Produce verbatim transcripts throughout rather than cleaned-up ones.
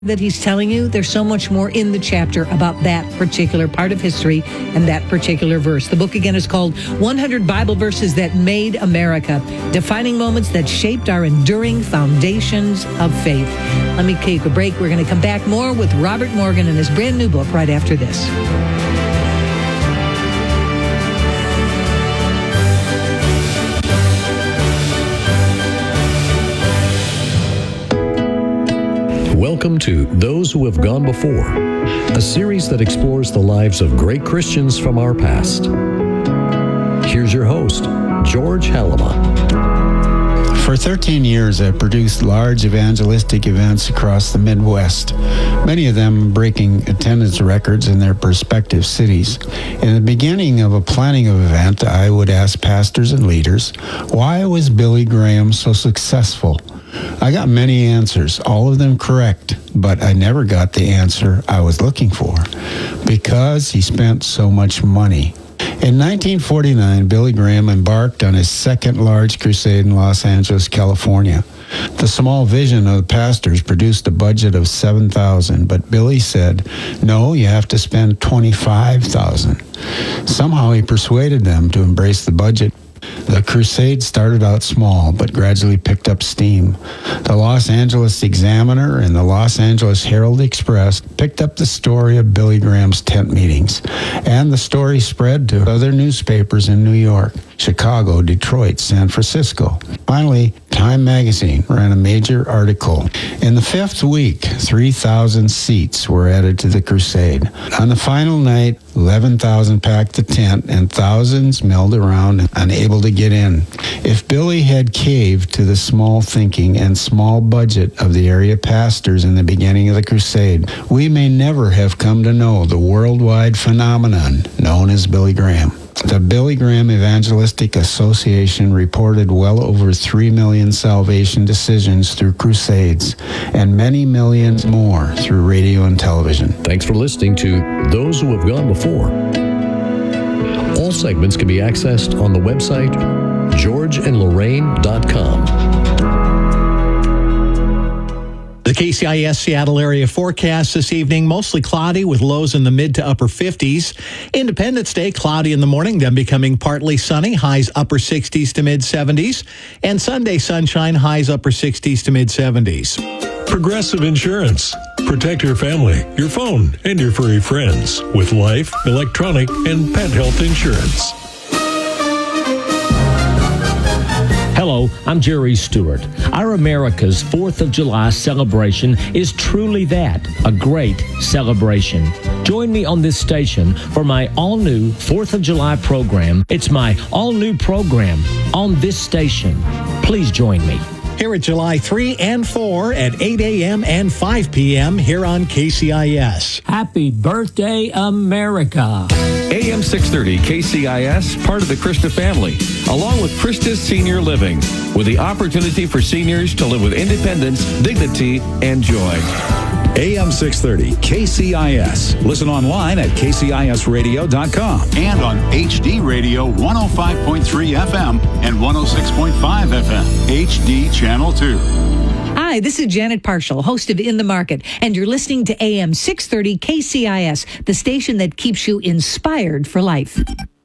that he's telling you, there's so much more in the chapter about that particular part of history and that particular verse. The book again is called one hundred Bible Verses That Made America, Defining Moments That Shaped Our Enduring Foundations of Faith. Let me take a break. We're going to come back more with Robert Morgan and his brand new book right after this. Welcome to Those Who Have Gone Before, a series that explores the lives of great Christians from our past. Here's your host, George Halama. For thirteen years, I've produced large evangelistic events across the Midwest, many of them breaking attendance records in their respective cities. In the beginning of a planning of event, I would ask pastors and leaders, why was Billy Graham so successful? I got many answers, all of them correct, but I never got the answer I was looking for, because he spent so much money. In nineteen forty-nine, Billy Graham embarked on his second large crusade in Los Angeles, California. The small vision of the pastors produced a budget of seven thousand dollars, but Billy said, no, you have to spend twenty-five thousand dollars. Somehow he persuaded them to embrace the budget. The crusade started out small, but gradually picked up steam. The Los Angeles Examiner and the Los Angeles Herald Express picked up the story of Billy Graham's tent meetings, and the story spread to other newspapers in New York, Chicago, Detroit, San Francisco. Finally, Time magazine ran a major article. In the fifth week, three thousand seats were added to the crusade. On the final night, eleven thousand packed the tent and thousands milled around, unable to get in. If Billy had caved to the small thinking and small budget of the area pastors in the beginning of the crusade, we may never have come to know the worldwide phenomenon known as Billy Graham. The Billy Graham Evangelistic Association reported well over three million salvation decisions through crusades, and many millions more through radio and television. Thanks for listening to Those Who Have Gone Before. All segments can be accessed on the website george and lorraine dot com. The K C I S Seattle area forecast this evening, mostly cloudy with lows in the mid to upper fifties. Independence Day, cloudy in the morning, then becoming partly sunny, highs upper sixties to mid seventies. And Sunday, sunshine, highs upper sixties to mid seventies. Progressive Insurance. Protect your family, your phone, and your furry friends with life, electronic, and pet health insurance. Hello, I'm Jerry Stewart. Our America's fourth of July celebration is truly that, a great celebration. Join me on this station for my all-new fourth of July program. It's my all-new program on this station. Please join me. Here at July third and fourth at eight a.m. and five p.m. here on K C I S. Happy birthday, America. A M six thirty K C I S, part of the Krista family, along with Krista's Senior Living, with the opportunity for seniors to live with independence, dignity, and joy. A M six thirty K C I S. Listen online at k c i s radio dot com and on H D Radio one oh five point three F M and one oh six point five F M, H D Channel two. Hi, this is Janet Parshall, host of In the Market, and you're listening to A M six thirty K C I S, the station that keeps you inspired for life.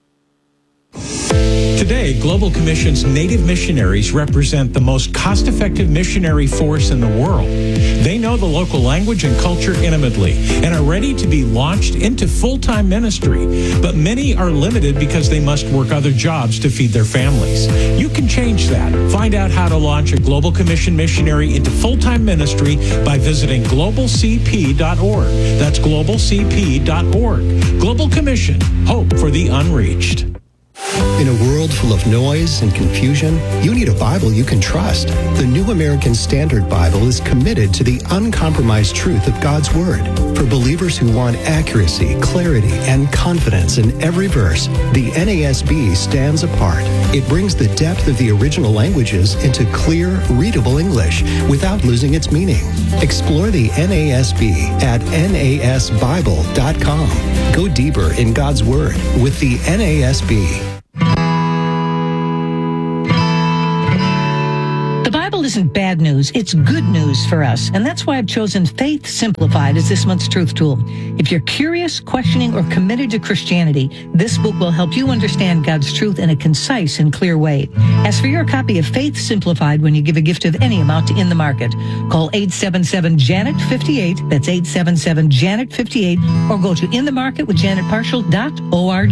Today, Global Commission's Native missionaries represent the most cost-effective missionary force in the world. They know the local language and culture intimately and are ready to be launched into full-time ministry. But many are limited because they must work other jobs to feed their families. You can change that. Find out how to launch a Global Commission missionary into full-time ministry by visiting global c p dot org. That's global c p dot org. Global Commission, hope for the unreached. In a world full of noise and confusion, you need a Bible you can trust. The New American Standard Bible is committed to the uncompromised truth of God's Word. For believers who want accuracy, clarity, and confidence in every verse, the N A S B stands apart. It brings the depth of the original languages into clear, readable English without losing its meaning. Explore the N A S B at N A S Bible dot com. Go deeper in God's Word with the N A S B. The Bible is isn't bad news, it's good news for us. And that's why I've chosen Faith Simplified as this month's truth tool. If you're curious, questioning, or committed to Christianity, this book will help you understand God's truth in a concise and clear way. Ask for your copy of Faith Simplified when you give a gift of any amount to In the Market. Call eight seven seven, Janet fifty-eight, that's eight seven seven, Janet fifty-eight, or go to in the market with janet partial dot org.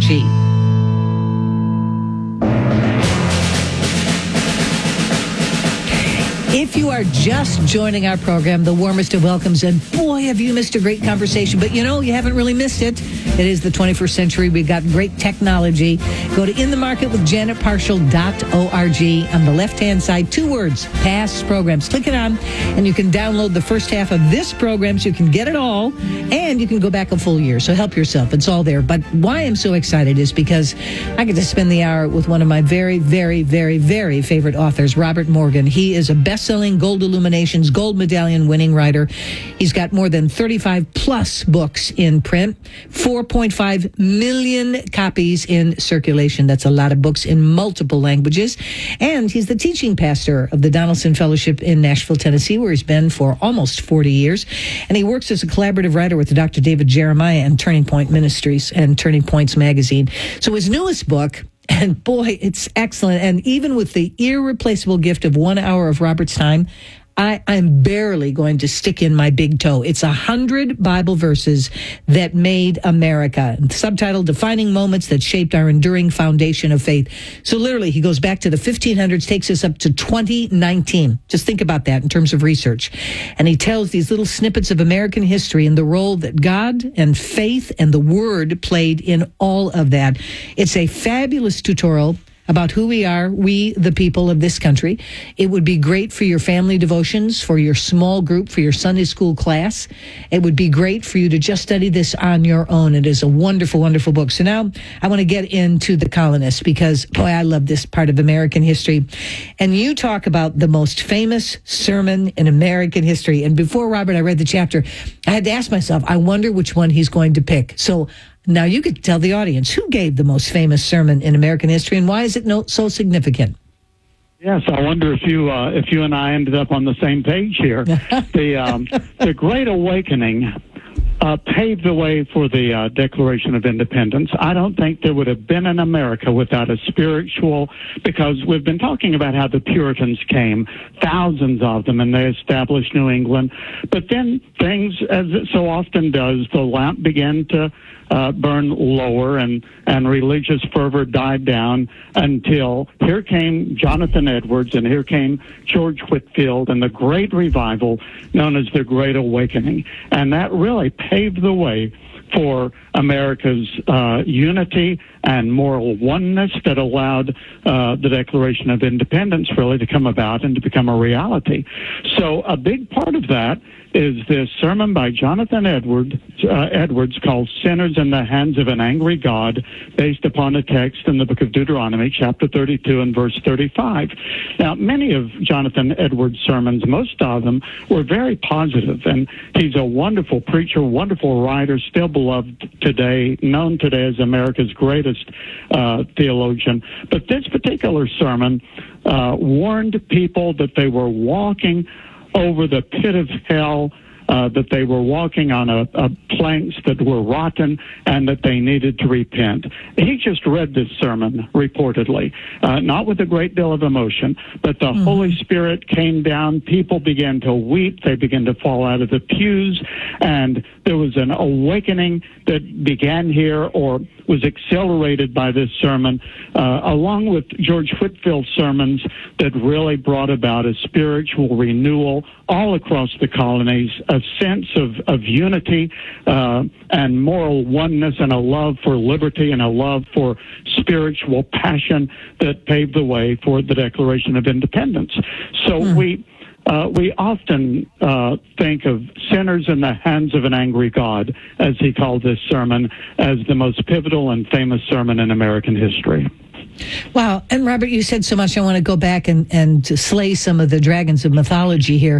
If you are just joining our program, the warmest of welcomes, and boy, have you missed a great conversation. But you know, you haven't really missed it. It is the twenty-first century. We've got great technology. Go to in the market with janet partial dot org. On the left-hand side, two words, past programs. Click it on, and you can download the first half of this program so you can get it all, and you can go back a full year. So help yourself. It's all there. But why I'm so excited is because I get to spend the hour with one of my very, very, very, very favorite authors, Robert Morgan. He is a best selling Gold Illuminations, Gold Medallion winning writer. He's got more than thirty-five plus books in print, four point five million copies in circulation. That's a lot of books in multiple languages. And he's the teaching pastor of the Donaldson Fellowship in Nashville, Tennessee, where he's been for almost forty years. And he works as a collaborative writer with Doctor David Jeremiah and Turning Point Ministries and Turning Points Magazine. So his newest book, and boy, it's excellent. And even with the irreplaceable gift of one hour of Robert's time, I, I'm barely going to stick in my big toe. It's a hundred Bible verses that made America. Subtitled, Defining Moments That Shaped Our Enduring Foundation of Faith. So literally, he goes back to the fifteen hundreds, takes us up to twenty nineteen. Just think about that in terms of research. And he tells these little snippets of American history and the role that God and faith and the Word played in all of that. It's a fabulous tutorial about who we are, we, the people of this country. It would be great for your family devotions, for your small group, for your Sunday school class. It would be great for you to just study this on your own. It is a wonderful, wonderful book. So now I want to get into The Colonists because, boy, I love this part of American history. And you talk about the most famous sermon in American history. And before, Robert, I read the chapter, I had to ask myself, I wonder which one he's going to pick. So now you could tell the audience who gave the most famous sermon in American history and why is it no, so significant? Yes, I wonder if you uh, if you and I ended up on the same page here. the um, the Great Awakening uh, paved the way for the uh, Declaration of Independence. I don't think there would have been an America without a spiritual, because we've been talking about how the Puritans came, thousands of them, and they established New England. But then things, as it so often does, the lamp began to Uh, burn lower and, and religious fervor died down until here came Jonathan Edwards and here came George Whitefield and the great revival known as the Great Awakening. And that really paved the way for America's uh, unity and moral oneness that allowed uh, the Declaration of Independence really to come about and to become a reality. So a big part of that is this sermon by Jonathan Edwards, uh, Edwards called Sinners in the Hands of an Angry God, based upon a text in the book of Deuteronomy, chapter thirty-two and verse thirty-five. Now, many of Jonathan Edwards' sermons, most of them, were very positive, and he's a wonderful preacher, wonderful writer, still beloved today, known today as America's greatest uh, theologian. But this particular sermon uh, warned people that they were walking over the pit of hell, uh, that they were walking on a, a planks that were rotten and that they needed to repent. He just read this sermon, reportedly, uh, not with a great deal of emotion, but the mm. Holy Spirit came down. People began to weep. They began to fall out of the pews, and there was an awakening that began here or was accelerated by this sermon, uh, along with George Whitefield's sermons that really brought about a spiritual renewal all across the colonies, a sense of, of unity uh, and moral oneness and a love for liberty and a love for spiritual passion that paved the way for the Declaration of Independence. So mm. we... Uh, we often uh, think of sinners in the hands of an angry God, as he called this sermon, as the most pivotal and famous sermon in American history. Wow. And Robert, you said so much. I want to go back and, and slay some of the dragons of mythology here.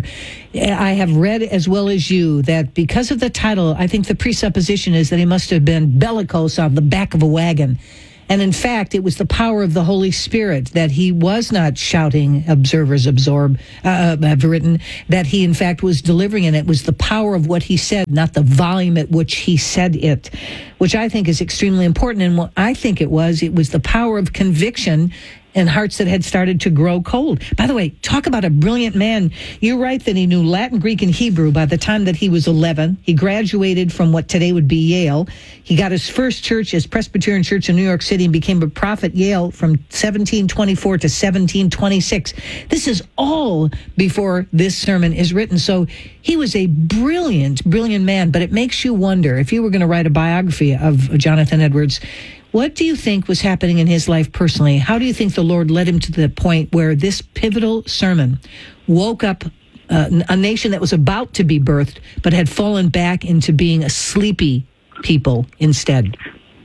I have read as well as you that because of the title, I think the presupposition is that he must have been bellicose on the back of a wagon. And in fact, it was the power of the Holy Spirit that he was not shouting, observers absorb, uh, have written, that he in fact was delivering, and it was the power of what he said, not the volume at which he said it, which I think is extremely important. And what I think it was, it was the power of conviction and hearts that had started to grow cold. By the way, talk about a brilliant man. You're right that he knew Latin, Greek, and Hebrew by the time that he was eleven. He graduated from what today would be Yale. He got his first church, his Presbyterian Church in New York City, and became a prophet at Yale from seventeen twenty-four to seventeen twenty-six. This is all before this sermon is written. So he was a brilliant, brilliant man, but it makes you wonder, if you were going to write a biography of Jonathan Edwards, what do you think was happening in his life personally? How do you think the Lord led him to the point where this pivotal sermon woke up uh, a nation that was about to be birthed, but had fallen back into being a sleepy people instead?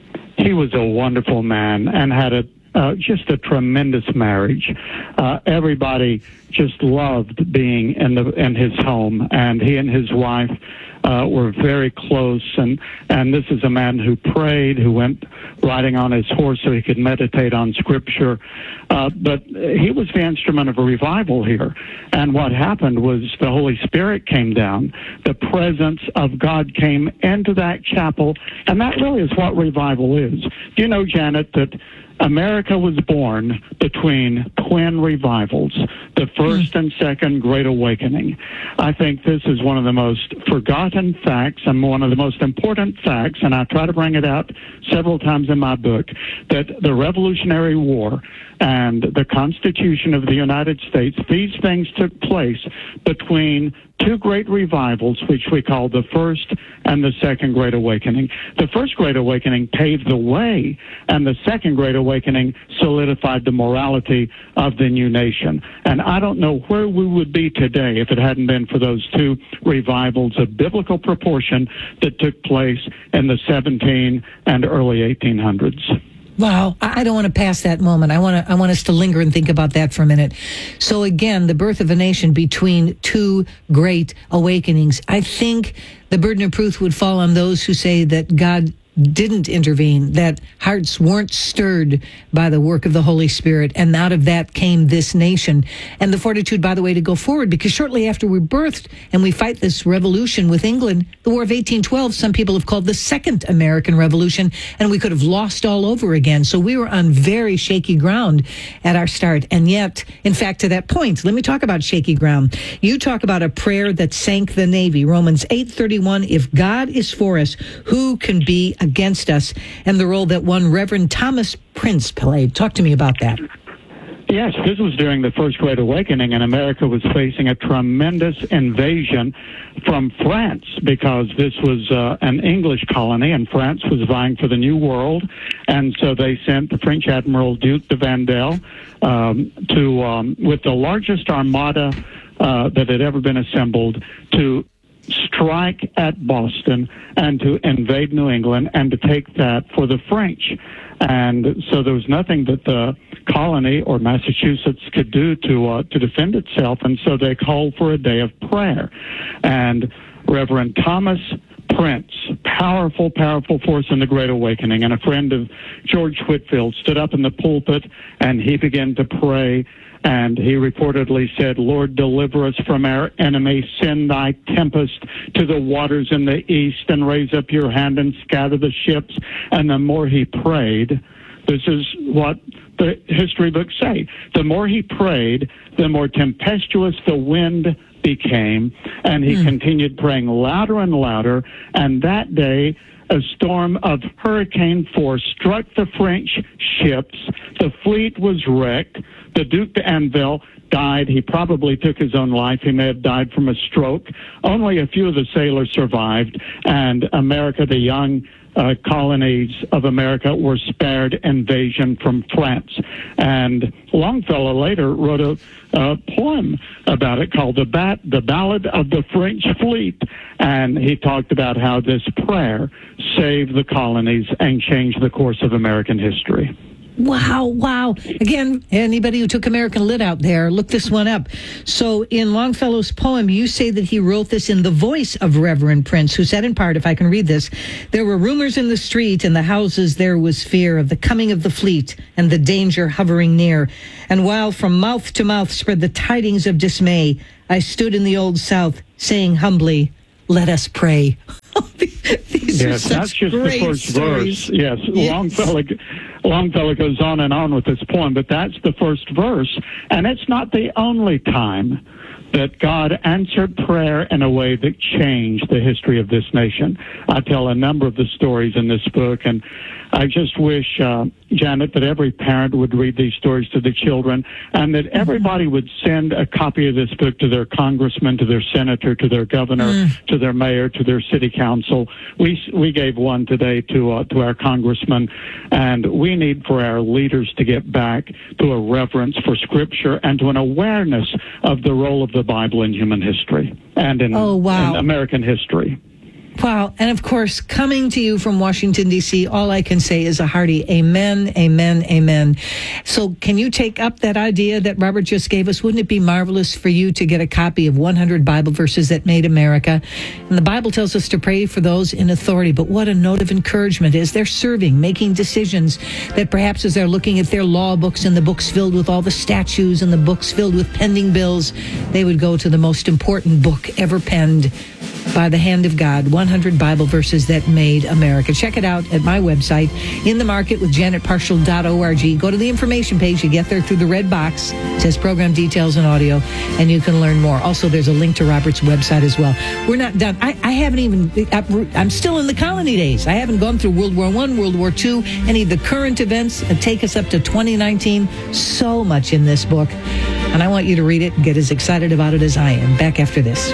He was a wonderful man and had a uh, just a tremendous marriage. Uh, everybody just loved being in the in his home, and he and his wife Uh, were very close, and, and this is a man who prayed, who went riding on his horse so he could meditate on Scripture. Uh, but he was the instrument of a revival here. And what happened was the Holy Spirit came down. The presence of God came into that chapel, and that really is what revival is. Do you know, Janet, that America was born between twin revivals, the first and second Great Awakening. I think this is one of the most forgotten facts and one of the most important facts, and I try to bring it out several times in my book, that the Revolutionary War and the Constitution of the United States, these things took place between two great revivals, which we call the First and the Second Great Awakening. The First Great Awakening paved the way, and the Second Great Awakening solidified the morality of the new nation. And I don't know where we would be today if it hadn't been for those two revivals of biblical proportion that took place in the seventeen and early eighteen hundreds. Wow, I don't want to pass that moment. I want to. I want us to linger and think about that for a minute. So again, the birth of a nation between two great awakenings. I think the burden of proof would fall on those who say that God didn't intervene, that hearts weren't stirred by the work of the Holy Spirit, and out of that came this nation. And the fortitude, by the way, to go forward, because shortly after we're birthed and we fight this revolution with England, the War of eighteen twelve, some people have called the Second American Revolution, and we could have lost all over again. So we were on very shaky ground at our start. And yet, in fact, to that point, let me talk about shaky ground. You talk about a prayer that sank the Navy. Romans eight thirty-one, if God is for us, who can be against us? And the role that one Reverend Thomas Prince played. Talk to me about that. Yes, this was during the First Great Awakening, and America was facing a tremendous invasion from France, because this was uh, an English colony, and France was vying for the New World. And so they sent the French Admiral Duc de Vendel um, to, um, with the largest armada uh, that had ever been assembled, to strike at Boston and to invade New England and to take that for the French. And so there was nothing that the colony or Massachusetts could do to uh, to defend itself, and so they called for a day of prayer. And Reverend Thomas Prince, powerful, powerful force in the Great Awakening, and a friend of George Whitefield, stood up in the pulpit and he began to pray. And he reportedly said, Lord, deliver us from our enemy. Send thy tempest to the waters in the east, and raise up your hand and scatter the ships. And the more he prayed, this is what the history books say, the more he prayed, the more tempestuous the wind became. And he mm. continued praying louder and louder. And that day, a storm of hurricane force struck the French ships. The fleet was wrecked. The Duc d'Anville died. He probably took his own life. He may have died from a stroke. Only a few of the sailors survived, and America, the young uh, colonies of America, were spared invasion from France. And Longfellow later wrote a, a poem about it called the, Bat- the Ballad of the French Fleet, and he talked about how this prayer saved the colonies and changed the course of American history. Wow, wow. Again, anybody who took American Lit out there, look this one up. So in Longfellow's poem, you say that he wrote this in the voice of Reverend Prince, who said in part, if I can read this, there were rumors in the street, in the houses there was fear of the coming of the fleet and the danger hovering near. And while from mouth to mouth spread the tidings of dismay, I stood in the Old South saying humbly, let us pray. These yes, that's just the first stories. verse. Yes, yes. Longfellow, Longfellow goes on and on with this poem, but that's the first verse. And it's not the only time that God answered prayer in a way that changed the history of this nation. I tell a number of the stories in this book, and I just wish, uh, Janet, that every parent would read these stories to the children, and that everybody would send a copy of this book to their congressman, to their senator, to their governor, mm. to their mayor, to their city council. We we gave one today to uh, to our congressman, and we need for our leaders to get back to a reverence for Scripture and to an awareness of the role of the Bible in human history and in, oh, wow. in American history. Wow. And of course, coming to you from Washington, D C, all I can say is a hearty amen, amen, amen. So can you take up that idea that Robert just gave us? Wouldn't it be marvelous for you to get a copy of one hundred Bible Verses That Made America? And the Bible tells us to pray for those in authority. But what a note of encouragement as they're serving, making decisions, that perhaps as they're looking at their law books and the books filled with all the statutes and the books filled with pending bills, they would go to the most important book ever penned by the hand of God, one hundred Bible Verses That Made America. Check it out at my website, in the market with janet parshall dot org. Go to the information page. You get there through the red box. It says program details and audio, and you can learn more. Also, there's a link to Robert's website as well. We're not done. I, I haven't even, I'm still in the colony days. I haven't gone through World War One, World War Two, any of the current events that take us up to twenty nineteen. So much in this book. And I want you to read it and get as excited about it as I am. Back after this.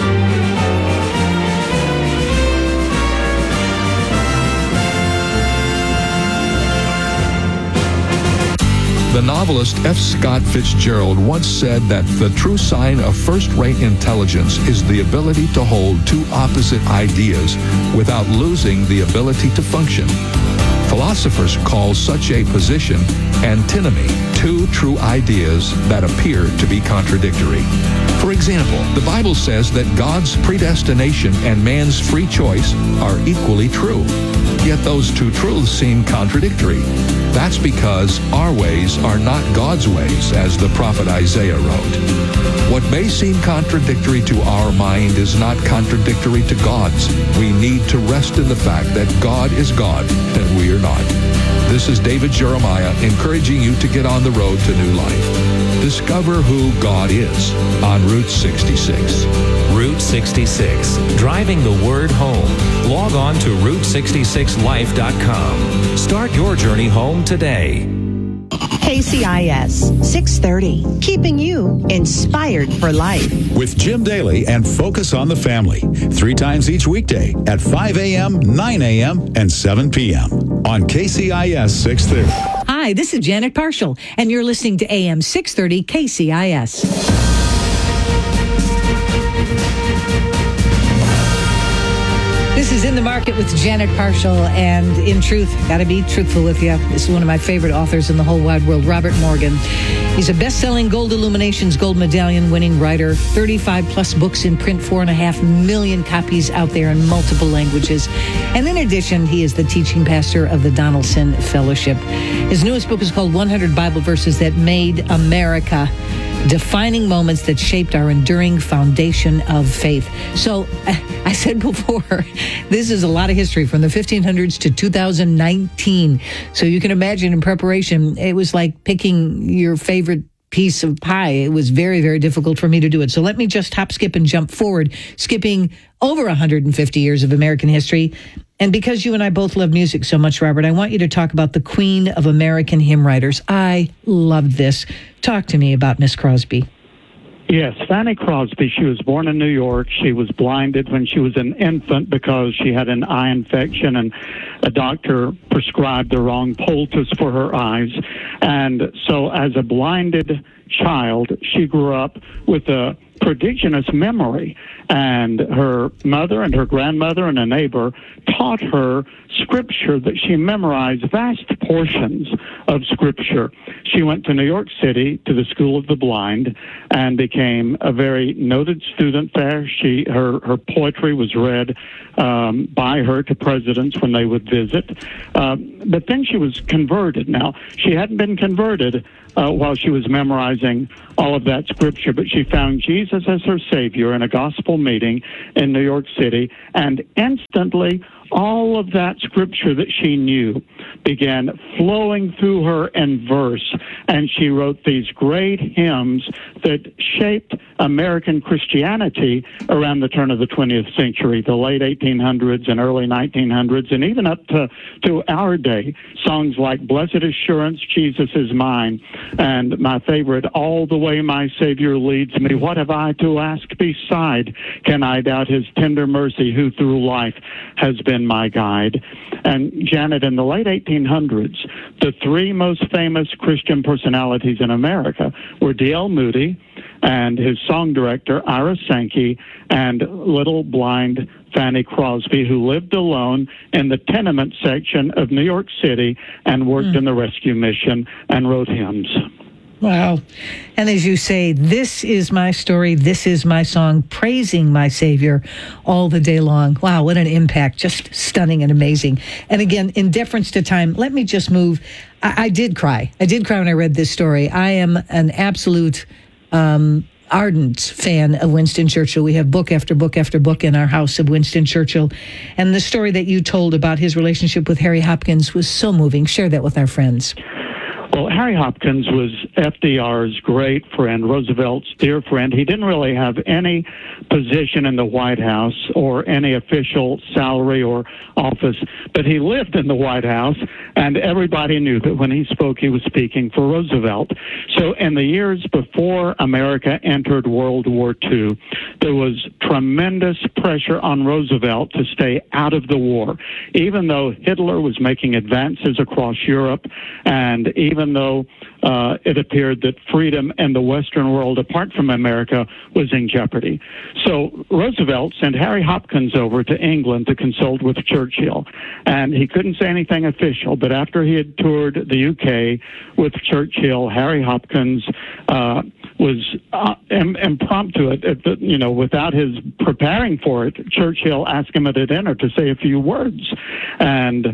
The novelist F. Scott Fitzgerald once said that the true sign of first-rate intelligence is the ability to hold two opposite ideas without losing the ability to function. Philosophers call such a position antinomy, two true ideas that appear to be contradictory. For example, the Bible says that God's predestination and man's free choice are equally true. Yet those two truths seem contradictory. That's because our ways are not God's ways, as the prophet Isaiah wrote. What may seem contradictory to our mind is not contradictory to God's. We need to rest in the fact that God is God and we are not. This is David Jeremiah encouraging you to get on the road to new life. Discover who God is on Route sixty-six. Route sixty-six, driving the word home. Log on to route sixty-six life dot com. Start your journey home today. K C I S six thirty, keeping you inspired for life. With Jim Daly and Focus on the Family, three times each weekday at five a.m., nine a.m., and seven p.m. on K C I S six thirty. Hi, this is Janet Parshall, and you're listening to A M six thirty K C I S. This is In the Market with Janet Parshall, and in truth, got to be truthful with you, this is one of my favorite authors in the whole wide world, Robert Morgan. He's a best-selling Gold Illuminations Gold Medallion winning writer, thirty-five plus books in print, four and a half million copies out there in multiple languages. And in addition, he is the teaching pastor of the Donaldson Fellowship. His newest book is called one hundred Bible Verses That Made America, Defining Moments That Shaped Our Enduring Foundation of Faith. So I said before, this is a lot of history from the fifteen hundreds to two thousand nineteen. So you can imagine in preparation, it was like picking your favorite piece of pie. It was very, very difficult for me to do it. So let me just hop, skip, and jump forward, skipping over one hundred fifty years of American history. And because you and I both love music so much, Robert, I want you to talk about the Queen of American Hymn Writers. I loved this. Talk to me about Miss Crosby. Yes, Fanny Crosby. She was born in New York. She was blinded when she was an infant because she had an eye infection, and a doctor prescribed the wrong poultice for her eyes. And so as a blinded child, she grew up with a prodigious memory. And her mother and her grandmother and a neighbor taught her Scripture, that she memorized vast portions of Scripture. She went to New York City to the School of the Blind and became a very noted student there. She her her poetry was read um, by her to presidents when they would visit. Um, but then she was converted. Now, she hadn't been converted uh, while she was memorizing all of that Scripture, but she found Jesus as her Savior in a gospel meeting in New York City, and instantly all of that Scripture that she knew began flowing through her in verse, and she wrote these great hymns that shaped American Christianity around the turn of the twentieth century, the late eighteen hundreds and early nineteen hundreds, and even up to, to our day. Songs like Blessed Assurance, Jesus is Mine, and my favorite, All the Way My Savior Leads Me, What Have I to Ask Beside? Can I Doubt His Tender Mercy, Who Through Life Has Been My Guide? And Janet, in the late eighteen hundreds, the three most famous Christian personalities in America were D L Moody and his song director, Ira Sankey, and little blind Fanny Crosby, who lived alone in the tenement section of New York City and worked mm. in the rescue mission and wrote hymns. Wow. And as you say, this is my story, this is my song, praising my Savior all the day long. Wow, what an impact. Just stunning and amazing. And again, in deference to time, let me just move. I, I did cry. I did cry when I read this story. I am an absolute um, ardent fan of Winston Churchill. We have book after book after book in our house of Winston Churchill. And the story that you told about his relationship with Harry Hopkins was so moving. Share that with our friends. Well, Harry Hopkins was F D R's great friend, Roosevelt's dear friend. He didn't really have any position in the White House or any official salary or office, but he lived in the White House, and everybody knew that when he spoke, he was speaking for Roosevelt. So in the years before America entered World War Two, there was tremendous pressure on Roosevelt to stay out of the war, even though Hitler was making advances across Europe, and even though uh, it appeared that freedom in the Western world, apart from America, was in jeopardy. So Roosevelt sent Harry Hopkins over to England to consult with Churchill, and he couldn't say anything official, but after he had toured the U K with Churchill, Harry Hopkins uh, was uh, im- impromptu, at, at the, you know, without his preparing for it, Churchill asked him at a dinner to say a few words, and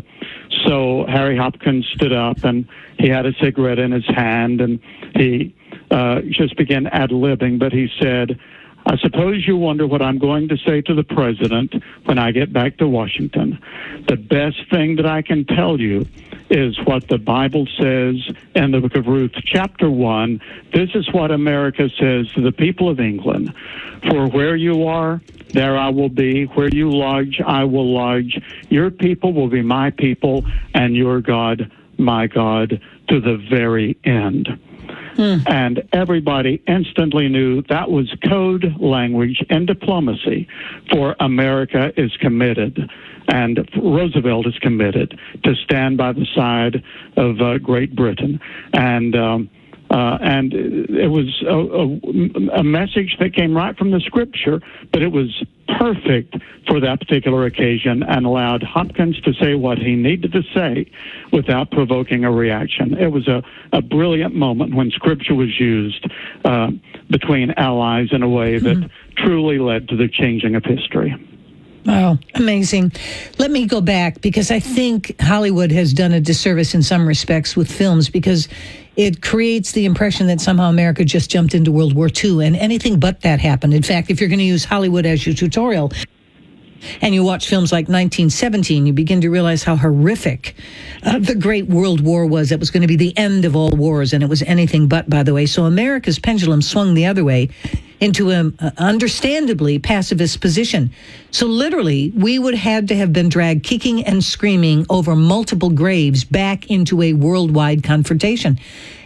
so Harry Hopkins stood up, and he had a cigarette in his hand, and he uh, just began ad-libbing, but he said, I suppose you wonder what I'm going to say to the president when I get back to Washington. The best thing that I can tell you is what the Bible says in the book of Ruth, chapter one. This is what America says to the people of England. For where you are, there I will be. Where you lodge, I will lodge. Your people will be my people, and your God, my God, to the very end. Hmm. And everybody instantly knew that was code language in diplomacy for America is committed, and Roosevelt is committed to stand by the side of uh, Great Britain. And um, uh, and it was a, a, a message that came right from the Scripture, but it was perfect for that particular occasion and allowed Hopkins to say what he needed to say without provoking a reaction. It was a, a brilliant moment when Scripture was used uh, between allies in a way that mm-hmm. truly led to the changing of history. Wow, amazing. Let me go back, because I think Hollywood has done a disservice in some respects with films, because it creates the impression that somehow America just jumped into World War Two, and anything but that happened. In fact, if you're going to use Hollywood as your tutorial, and you watch films like nineteen seventeen, you begin to realize how horrific uh, the Great World War was. It was going to be the end of all wars, and it was anything but, by the way. So America's pendulum swung the other way into an uh, understandably pacifist position. So literally, we would have to have been dragged kicking and screaming over multiple graves back into a worldwide confrontation.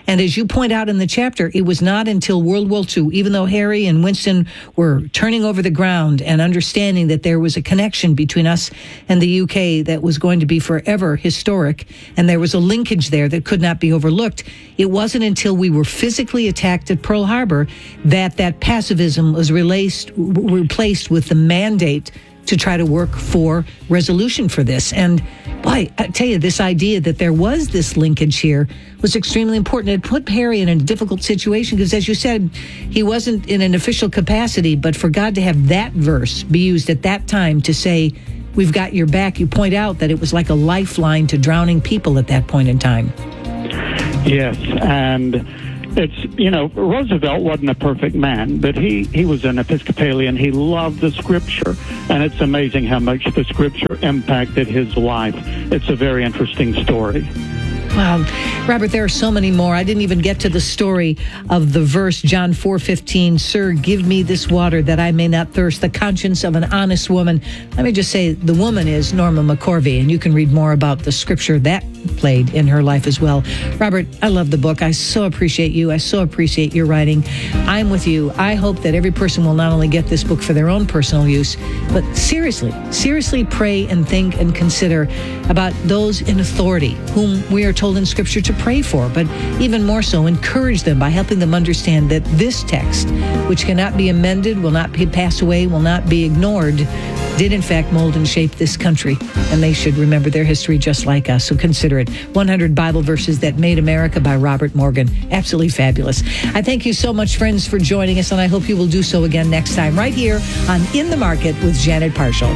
And as you point out in the chapter, it was not until World War Two, even though Harry and Winston were turning over the ground and understanding that there was a connection between us and the U K that was going to be forever historic, and there was a linkage there that could not be overlooked, it wasn't until we were physically attacked at Pearl Harbor that that pacifism was replaced, replaced with the mandate to try to work for resolution for this. And boy, I tell you, this idea that there was this linkage here was extremely important. It put Harry in a difficult situation because, as you said, he wasn't in an official capacity, but for God to have that verse be used at that time to say, we've got your back, you point out that it was like a lifeline to drowning people at that point in time. Yes, and it's, you know, Roosevelt wasn't a perfect man, but he, he was an Episcopalian. He loved the Scripture, and it's amazing how much the Scripture impacted his life. It's a very interesting story. Wow. Robert, there are so many more. I didn't even get to the story of the verse, John four fifteen, Sir, give me this water that I may not thirst, the conscience of an honest woman. Let me just say, the woman is Norma McCorvey, and you can read more about the scripture that played in her life as well. Robert, I love the book. I so appreciate you. I so appreciate your writing. I'm with you. I hope that every person will not only get this book for their own personal use, but seriously, seriously pray and think and consider about those in authority whom we are told in Scripture to pray for, but even more so, encourage them by helping them understand that this text, which cannot be amended, will not be passed away, will not be ignored, did in fact mold and shape this country, and they should remember their history just like us. So consider it. one hundred Bible Verses That Made America by Robert Morgan. Absolutely fabulous. I thank you so much, friends, for joining us, and I hope you will do so again next time right here on In the Market with Janet Parshall.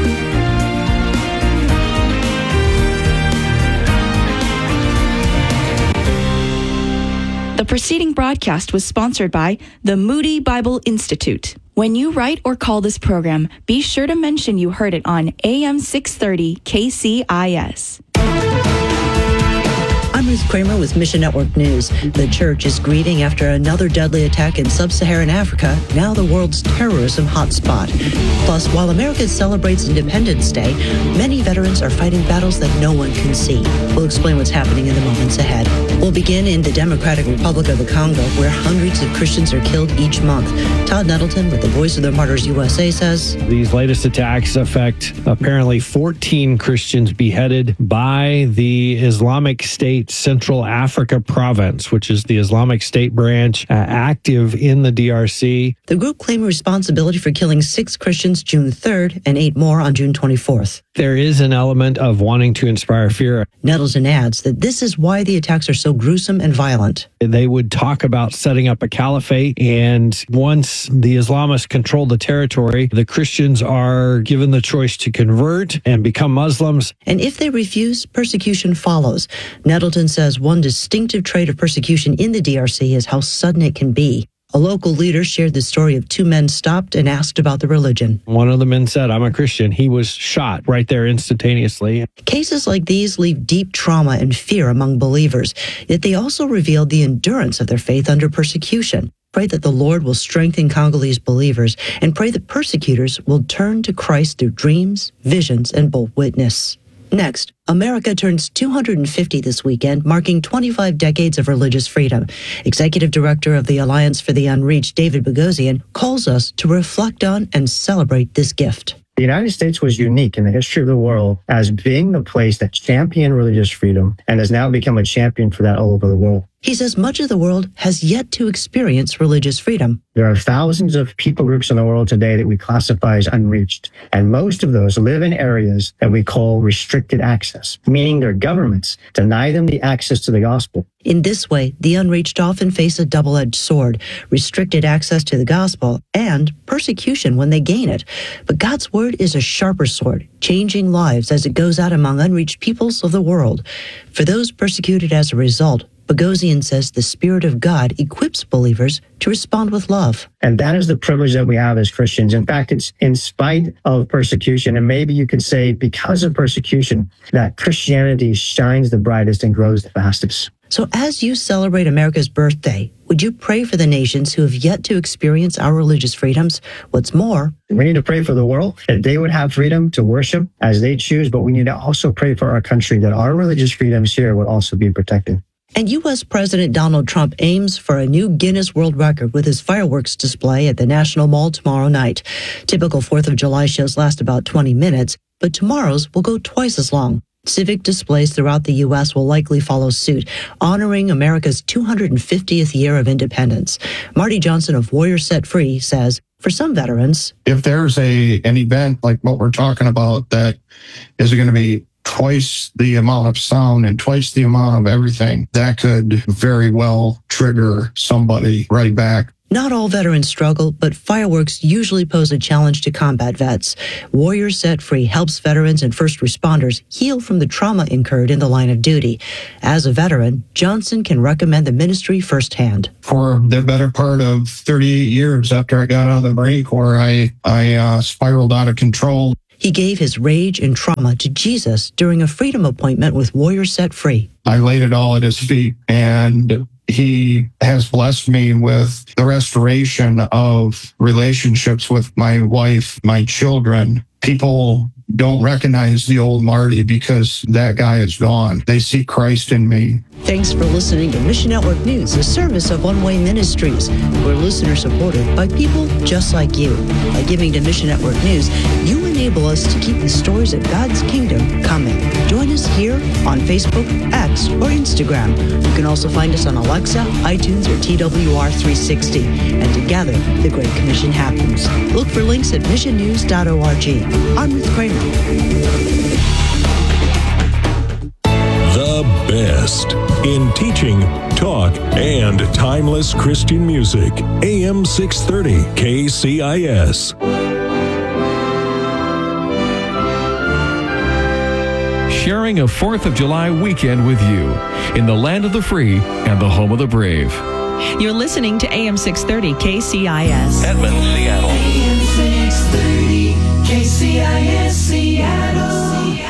The preceding broadcast was sponsored by the Moody Bible Institute. When you write or call this program, be sure to mention you heard it on A M six thirty K C I S. I'm Ruth Kramer with Mission Network News. The church is grieving after another deadly attack in sub-Saharan Africa, now the world's terrorism hotspot. Plus, while America celebrates Independence Day, many veterans are fighting battles that no one can see. We'll explain what's happening in the moments ahead. We'll begin in the Democratic Republic of the Congo, where hundreds of Christians are killed each month. Todd Nettleton with the Voice of the Martyrs U S A says, these latest attacks affect apparently fourteen Christians beheaded by the Islamic State Central Africa Province, which is the Islamic State branch uh, active in the D R C. The group claimed responsibility for killing six Christians June third and eight more on June twenty-fourth. There is an element of wanting to inspire fear. Nettleton adds that this is why the attacks are so gruesome and violent. They would talk about setting up a caliphate, and once the Islamists control the territory, the Christians are given the choice to convert and become Muslims. And if they refuse, persecution follows. Nettleton says one distinctive trait of persecution in the D R C is how sudden it can be. A local leader shared the story of two men stopped and asked about the religion. One of the men said, I'm a Christian. He was shot right there instantaneously. Cases like these leave deep trauma and fear among believers, yet they also reveal the endurance of their faith under persecution. Pray that the Lord will strengthen Congolese believers, and pray that persecutors will turn to Christ through dreams, visions, and bold witness. Next, America turns two hundred fifty this weekend, marking twenty-five decades of religious freedom. Executive Director of the Alliance for the Unreached, David Bogosian, calls us to reflect on and celebrate this gift. The United States was unique in the history of the world as being the place that championed religious freedom and has now become a champion for that all over the world. He says much of the world has yet to experience religious freedom. There are thousands of people groups in the world today that we classify as unreached, and most of those live in areas that we call restricted access, meaning their governments deny them the access to the gospel. In this way, the unreached often face a double-edged sword, restricted access to the gospel and persecution when they gain it. But God's word is a sharper sword, changing lives as it goes out among unreached peoples of the world. For those persecuted as a result, Bogosian says the Spirit of God equips believers to respond with love. And that is the privilege that we have as Christians. In fact, it's in spite of persecution, and maybe you could say because of persecution, that Christianity shines the brightest and grows the fastest. So as you celebrate America's birthday, would you pray for the nations who have yet to experience our religious freedoms? What's more, we need to pray for the world, that they would have freedom to worship as they choose, but we need to also pray for our country, that our religious freedoms here would also be protected. And U S. President Donald Trump aims for a new Guinness World Record with his fireworks display at the National Mall tomorrow night. Typical fourth of July shows last about twenty minutes, but tomorrow's will go twice as long. Civic displays throughout the U S will likely follow suit, honoring America's two hundred fiftieth year of independence. Marty Johnson of Warriors Set Free says, for some veterans, if there's a an event like what we're talking about that is going to be twice the amount of sound and twice the amount of everything, that could very well trigger somebody right back. Not all veterans struggle, but fireworks usually pose a challenge to combat vets. Warriors Set Free helps veterans and first responders heal from the trauma incurred in the line of duty. As a veteran, Johnson can recommend the ministry firsthand. For the better part of thirty-eight years after I got out of the Marine Corps, I, I uh, spiraled out of control. He gave his rage and trauma to Jesus during a freedom appointment with Warriors Set Free. I laid it all at his feet, and he has blessed me with the restoration of relationships with my wife, my children. People don't recognize the old Marty because that guy is gone. They see Christ in me. Thanks for listening to Mission Network News, a service of One Way Ministries. We're listener supported by people just like you. By giving to Mission Network News, you enable us to keep the stories of God's kingdom coming. Join us here on Facebook, X, or Instagram. You can also find us on Alexa, iTunes, or T W R three sixty. And together, the Great Commission happens. Look for links at mission news dot org. I'm Ruth Kramer. The best in teaching, talk, and timeless Christian music. A M six thirty K C I S. Sharing a fourth of July weekend with you in the land of the free and the home of the brave. You're listening to A M six thirty K C I S. Edmond, Seattle. A M six thirty K C I S Seattle.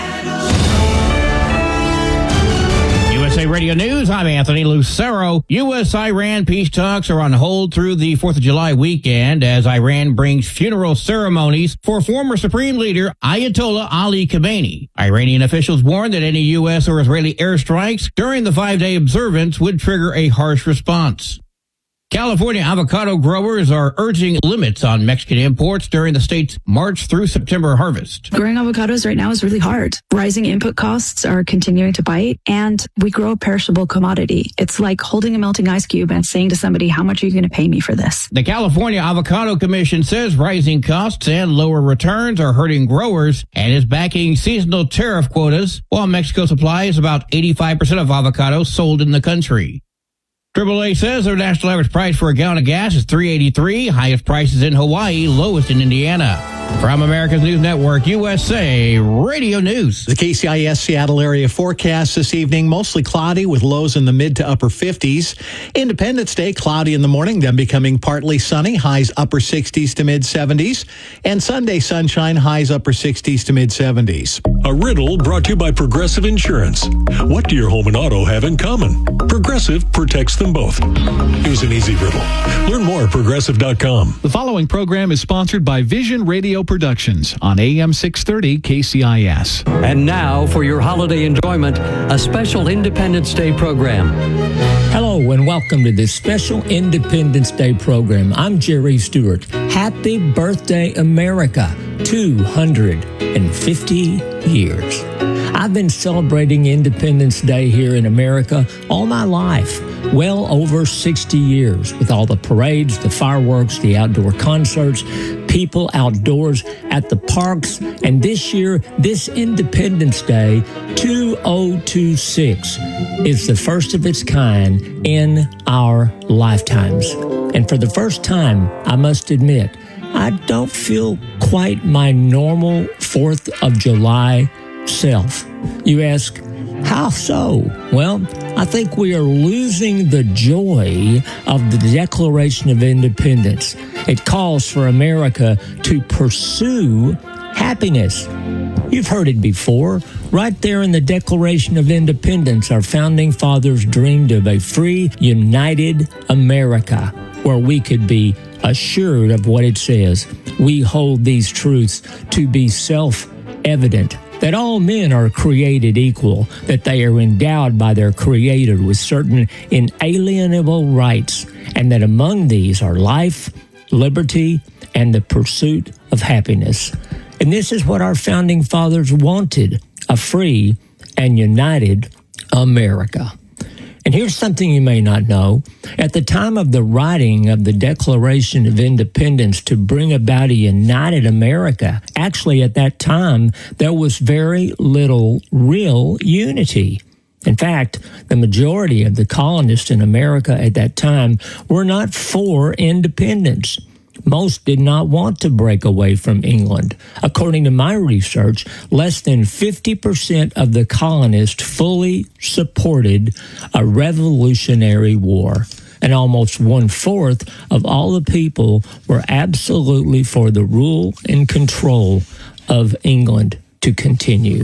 U S A Radio News, I'm Anthony Lucero. U S Iran peace talks are on hold through the fourth of July weekend as Iran brings funeral ceremonies for former Supreme Leader Ayatollah Ali Khamenei. Iranian officials warned that any U S or Israeli airstrikes during the five-day observance would trigger a harsh response. California avocado growers are urging limits on Mexican imports during the state's March through September harvest. Growing avocados right now is really hard. Rising input costs are continuing to bite, and we grow a perishable commodity. It's like holding a melting ice cube and saying to somebody, how much are you going to pay me for this? The California Avocado Commission says rising costs and lower returns are hurting growers and is backing seasonal tariff quotas, while Mexico supplies about eighty-five percent of avocados sold in the country. triple A says their national average price for a gallon of gas is three eighty-three, highest prices in Hawaii, lowest in Indiana. From America's News Network, U S A Radio News. The K C I S Seattle area forecast this evening, mostly cloudy with lows in the mid to upper fifties. Independence Day, cloudy in the morning, then becoming partly sunny, highs upper sixties to mid seventies. And Sunday, sunshine, highs upper sixties to mid seventies. A riddle brought to you by Progressive Insurance. What do your home and auto have in common? Progressive protects them both. Here's an easy riddle. Learn more at progressive dot com. The following program is sponsored by Vision Radio Productions on A M six thirty K C I S. And now, for your holiday enjoyment, a special Independence Day program. Hello and welcome to this special Independence Day program. I'm Jerry Stewart. Happy birthday, America. two hundred fifty years. I've been celebrating Independence Day here in America all my life, well over sixty years, with all the parades, the fireworks, the outdoor concerts, people outdoors at the parks. And this year, this Independence Day, two thousand twenty-six, is the first of its kind in our lifetimes. And for the first time, I must admit, I don't feel quite my normal fourth of July self. You ask, how so? Well, I think we are losing the joy of the Declaration of Independence. It calls for America to pursue happiness. You've heard it before. Right there in the Declaration of Independence, our founding fathers dreamed of a free, united America where we could be assured of what it says. We hold these truths to be self-evident, that all men are created equal, that they are endowed by their Creator with certain inalienable rights, and that among these are life, liberty, and the pursuit of happiness. And this is what our founding fathers wanted, a free and united America. And here's something you may not know. At the time of the writing of the Declaration of Independence to bring about a united America, actually at that time, there was very little real unity. In fact, the majority of the colonists in America at that time were not for independence. Most did not want to break away from England. According to my research, less than fifty percent of the colonists fully supported a revolutionary war, and almost one-fourth of all the people were absolutely for the rule and control of England to continue.